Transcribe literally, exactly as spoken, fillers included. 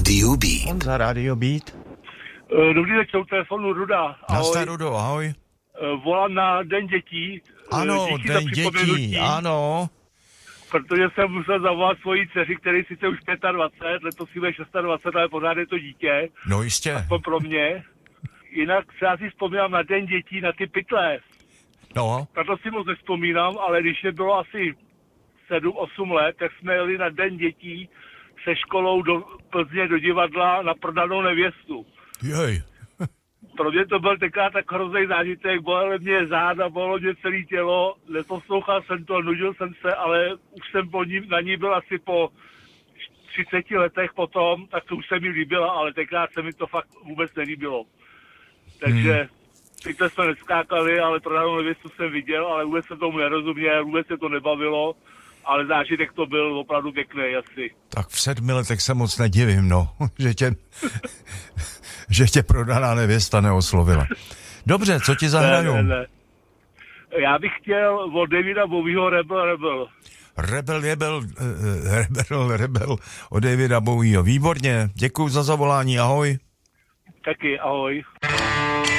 Radio Beat. On za Radio Beat. Dobrý večer, telefonu Ruda. Nazdar, Rudo, ahoj. Volám na Den dětí. Ano, Díky Den dětí, ano. Protože jsem musel zavolat svoji dceři, který sice už dvacet pět, letos si bude dvacet šest, ale pořád je to dítě. No jistě. Aspoň pro mě. Jinak se já si vzpomínám na Den dětí, na ty pytle. No. Tato si moc nevzpomínám, ale když je bylo asi sedm osm let, tak jsme jeli na Den dětí se školou do Plzně do divadla na Prodanou nevěstu. Jej. Pro mě to byl tenkrát tak hrozný zážitek, bolelo mě záda, bolelo mě celé tělo, neposlouchal jsem to, nudil jsem se, ale už jsem po ní, na ní byl asi po třiceti letech potom, tak to už se mi líbilo, ale tenkrát se mi to fakt vůbec nelíbilo. Takže hmm. sice jsme neskákali, ale Prodanou nevěstu jsem viděl, ale vůbec jsem tomu nerozuměl, vůbec se to nebavilo, ale zážitek to byl opravdu pěkný asi. Tak v sedmi letech se moc nedivím, no, že tě, že tě Prodaná nevěsta neoslovila. Dobře, co ti zahraju? Ne, ne, ne. Já bych chtěl od Davida Bowieho Rebel Rebel. Rebel, rebel, rebel, rebel od Davida Bowieho. Výborně, děkuju za zavolání, ahoj. Taky, ahoj.